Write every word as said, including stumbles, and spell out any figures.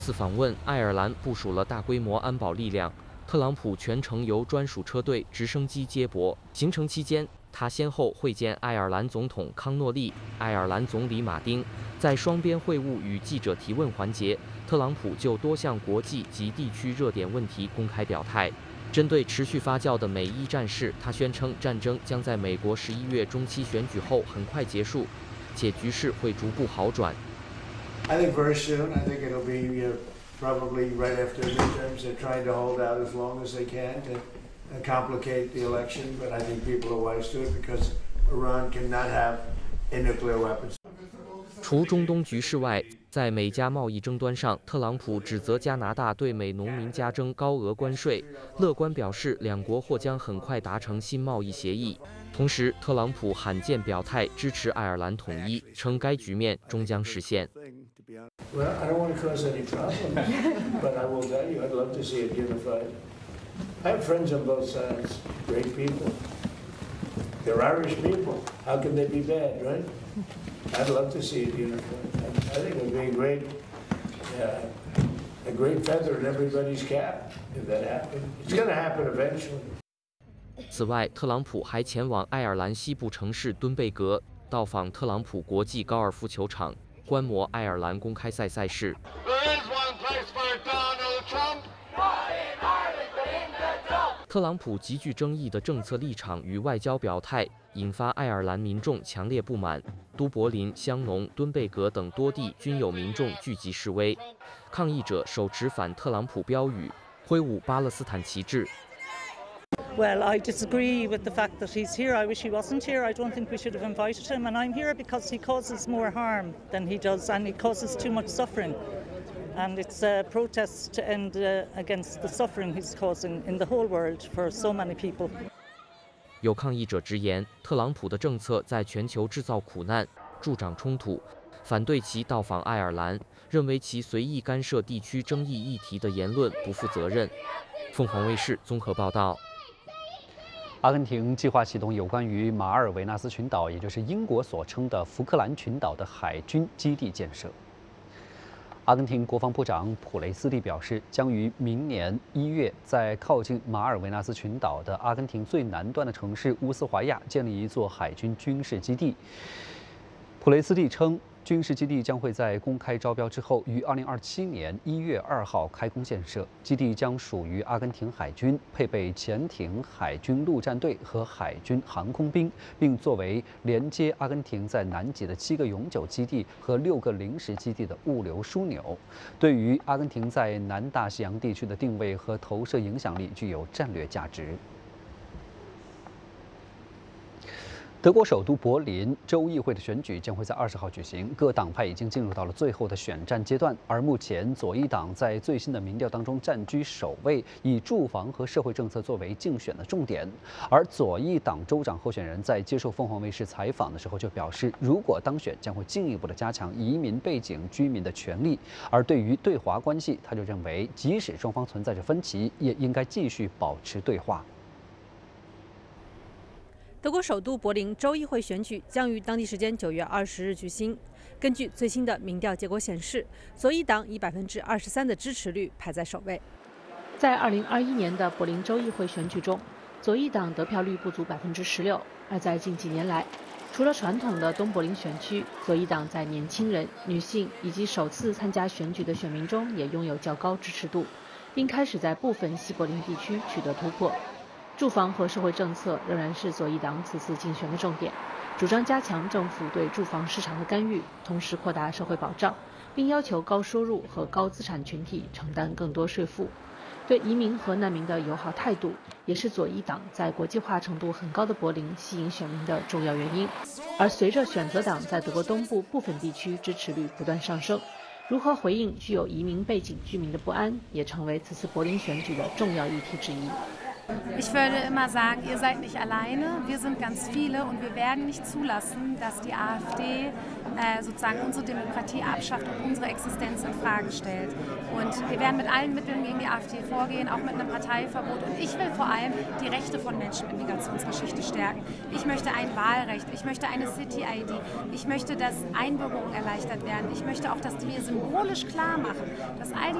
次访问爱尔兰部署了大规模安保力量，特朗普全程由专属车队、直升机接驳。行程期间，他先后会见爱尔兰总统康诺利、爱尔兰总理马丁。在双边会晤与记者提问环节，特朗普就多项国际及地区热点问题公开表态。针对持续发酵的美伊战事，他宣称战争将在美国十一月中期选举后很快结束，且局势会逐步好转。 I think very soon. I think it'll be uh, probably right after midterms. They're trying to hold out as long as they can to uh, complicate the election, but I think people are wise to it because Iran cannot have a nuclear weapon. 除中东局势外，在美加贸易争端上，特朗普指责加拿大对美农民加征高额关税，乐观表示两国或将很快达成新贸易协议。同时，特朗普罕见表态支持爱尔兰统一，称该局面终将实现。 Well, I don't want to cause any problems, but I will tell you, I'd love to see it unified. I have friends on both sides, great people. They're Irish people. How can they be bad, right? I'd love to see it unified. I, I think it would be a great, uh, a great feather in everybody's cap if that happened. It's going to happen eventually. 此外，特朗普还前往爱尔兰西部城市敦贝格，到访特朗普国际高尔夫球场。 观摩爱尔兰公开赛赛事。特朗普极具争议的政策立场与外交表态，引发爱尔兰民众强烈不满。都柏林、香农、敦贝格等多地均有民众聚集示威，抗议者手持反特朗普标语，挥舞巴勒斯坦旗帜。 Well, I disagree with the fact that he's here. I wish he wasn't here. I don't think we should have invited him. And I'm here because he causes more harm than he does, and he causes too much suffering. And it's a protest to end uh, against the suffering he's causing in the whole world for so many people. 有抗议者直言，特朗普的政策在全球制造苦难，助长冲突，反对其到访爱尔兰，认为其随意干涉地区争议议题的言论不负责任。凤凰卫视综合报道。 阿根廷计划启动有关于马尔维纳斯群岛，也就是英国所称的福克兰群岛的海军基地建设。阿根廷国防部长普雷斯蒂表示，将于明年一月在靠近马尔维纳斯群岛的阿根廷最南端的城市乌斯怀亚建立一座海军军事基地。普雷斯蒂称， 军事基地将会在公开招标之后，于二零二七年一月二号开工建设。基地将属于阿根廷海军，配备潜艇、海军陆战队和海军航空兵，并作为连接阿根廷在南极的七个永久基地和六个临时基地的物流枢纽，对于阿根廷在南大西洋地区的定位和投射影响力具有战略价值。 德国首都柏林州议会的选举将会在二十号举行，各党派已经进入到了最后的选战阶段。而目前左翼党在最新的民调当中占据首位，以住房和社会政策作为竞选的重点。而左翼党州长候选人在接受凤凰卫视采访的时候就表示，如果当选，将会进一步的加强移民背景居民的权利。而对于对华关系，他就认为，即使双方存在着分歧，也应该继续保持对话。 德国首都柏林州议会选举将于当地时间九月二十日举行。根据最新的民调结果显示，左翼党以百分之二十三的支持率排在首位。 在二零二一年的柏林州议会选举中，左翼党得票率不足百分之十六。而在近几年来，除了传统的东柏林选区，左翼党在年轻人、女性以及首次参加选举的选民中也拥有较高支持度，并开始在部分西柏林地区取得突破。 住房和社会政策仍然是左翼党此次竞选的重点，主张加强政府对住房市场的干预，同时扩大社会保障，并要求高收入和高资产群体承担更多税负。对移民和难民的友好态度，也是左翼党在国际化程度很高的柏林吸引选民的重要原因。而随着选择党在德国东部部分地区支持率不断上升，如何回应具有移民背景居民的不安，也成为此次柏林选举的重要议题之一。 Ich würde immer sagen, ihr seid nicht alleine, wir sind ganz viele und wir werden nicht zulassen, dass die AfD äh, sozusagen unsere Demokratie abschafft und unsere Existenz in Frage stellt. Und wir werden mit allen Mitteln gegen die AfD vorgehen, auch mit einem Parteiverbot. Und ich will vor allem die Rechte von Menschen mit Migrationsgeschichte stärken. Ich möchte ein Wahlrecht, ich möchte eine City-I D, ich möchte, dass Einbürgerung erleichtert werden. Ich möchte auch, dass wir symbolisch klar machen, dass all die